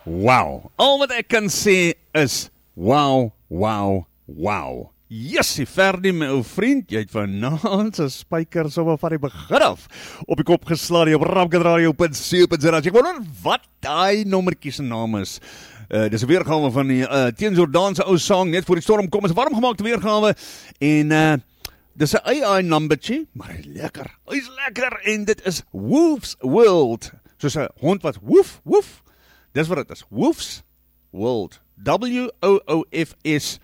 Wow. Al wat ek kan sê is wow, wow, wow. Jessie Ferdie, my ou vriend, jy het vanaand se spyker sommer van die begin af op die kop geslaan hier op Ramkadradio.co.za. Ek wonder wat daai nommertjie se naam is. Dis 'n weergawe van die Teens Jordan se ou song net voor die storm kom. Is 'n warm gemaakte weergawe en dis 'n AI numbertjie, maar hy's lekker. Hy's lekker en dit is Wolf's World. Soos 'n hond wat woef, woef. Dis wat dit is. Wolf's World. WOOFS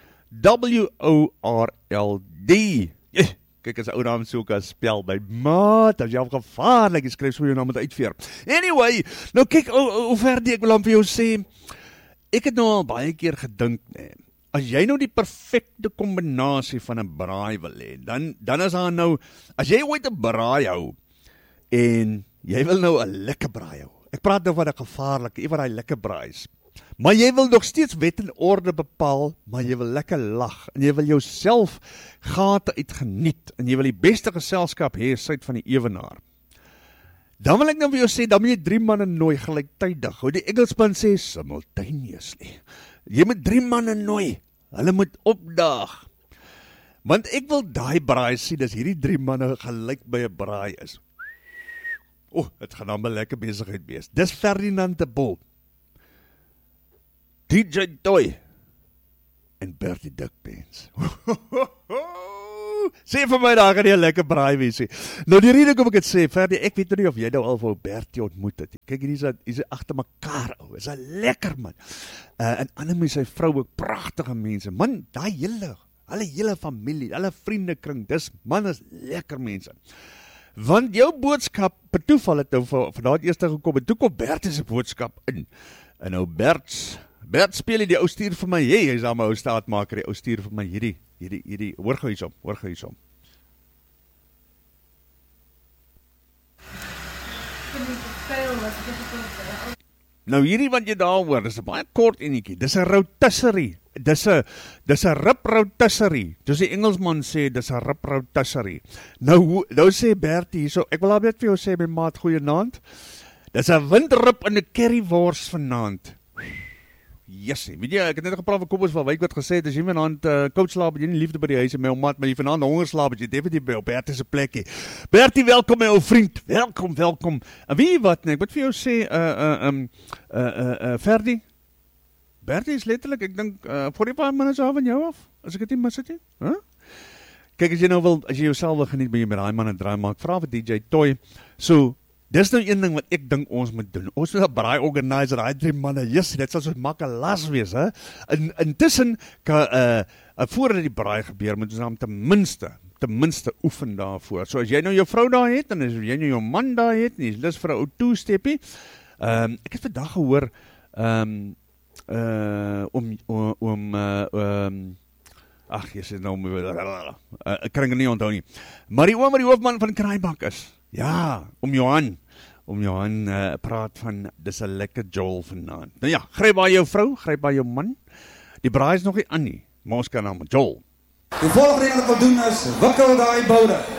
WORLD. Kyk as ou naam so kan spel by maat, as jy al gevaarlik, jy skryf so jou naam met uitveer. Anyway, nou kyk hoe ver ek wil aan vir jou sê, ek het nou al baie keer gedink, as jy nou die perfekte kombinasie van 'n braai wil hê, dan is daar nou, as jy ooit 'n braai hou, en jy wil nou 'n lekker braai hou, ek praat nou van 'n gevaarlike, een van die lekker braais, maar jy wil nog steeds wet en orde bepaal, maar jy wil lekker lag, en jy wil jouself gate uitgeniet, en jy wil die beste geselskap hê, suid van die ewenaar. Dan wil ek nou vir jou sê, dan moet jy 3 manne nooi gelyktydig, hoe die Engelsman sê, simultaneously. Jy moet 3 manne nooi, hulle moet opdaag, want ek wil daai braai sien, as hierdie 3 manne gelyk by 'n braai is. Het gaan dan 'n lekker besigheid wees. Dis Ferdinand de Bol, DJ Toy en Bertie Dukbens. Sê vir my, daar gaan jy 'n lekker braai wees. Nou die rede kom ek het sê, Ferdie, ek weet nie of jy nou al vir Bertie ontmoet het. Kyk, hier is agter mekaar, is 'n lekker man. En ander met sy vrou ook pragtige mense. Man, daai hulle hele familie, hulle vriendekring, man is lekker mense. Want jou boodskap, per toeval het nou vandaag eerste gekom, en toe kom Bertie se boodskap in. En nou Bert speel die ou stuur vir my, hy is daar my ou staatmaker, die ou stuur vir my hierdie, hoor gou hiersom. Nou hierdie wat jy daar hoor, dis 'n baie kort enetjie, dis 'n rotisserie, dis 'n rib rotisserie, soos die Engelsman sê, dis 'n rib rotisserie. Nou sê Bertie hierso, ek wil net vir jou sê, my maat, goeienaand, dis 'n windrib in 'n currywors vanaand. Jessie, weet jy, ek het net gepraat van Kobus van Wyk wat gesê het, as jy vanaand koud slaap, het jy nie liefde by die huis en my ou maat, maar jy vanaand honger slaap, het jy definitief by Bertie se plekkie. Bertie, welkom my ou vriend, welkom. En wie wat, ek moet vir jou sê, Ferdie, Bertie is letterlik, ek dink, 45 minutes af van jou af, as ek het nie mis het nie, Kyk, as jy nou wil, as jy jouself wil geniet, ben jy met daai man 'n draai maak, vra vir DJ Toy, so, dis nou een ding wat ek dink ons moet doen. Ons moet 'n braai organiser, daai 3 manne, dit sal so maak 'n las wees, Intussen, voordat die braai gebeur, moet ons dan ten minste oefen daarvoor. So as jy nou jou vrou daar het, en as jy nou jou man daar het, en jy is lus vir 'n ou two-steppie, ek het vandag gehoor, jy sê nou, ek kan nie onthou nie, maar die hoofman van Kraaibak is, ja, Johan praat van, dis 'n lekker jol vanaand. Nou ja, gryp by jou vrou, gryp by jou man, die braai is nog nie aan nie, maar ons kan hom jol. Die volgende ding wat wil doen is, wikkel daai boude.